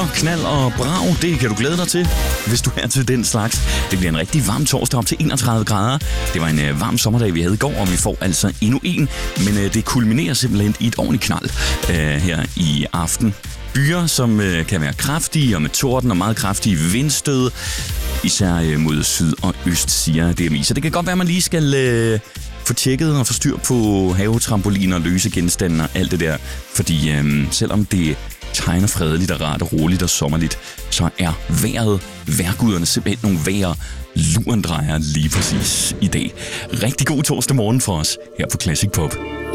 dunder, knald og brag, det kan du glæde dig til, hvis du er til den slags. Det bliver en rigtig varm torsdag op til 31 grader. Det var en varm sommerdag, vi havde i går, og vi får altså endnu en. Men det kulminerer simpelthen i et ordentligt knald her i aften. Byer, som kan være kraftige og med torden og meget kraftige vindstød, især mod syd og øst, siger DMI. Så det kan godt være, at man lige skal få tjekket og få styr på havetrampoliner, løse genstande og alt det der. Fordi selvom det tegner fredeligt og rart og roligt og sommerligt, så er vejrguderne simpelthen nogle lurendrejer lige præcis i dag. Rigtig god torsdag morgen for os her på Classic Pop.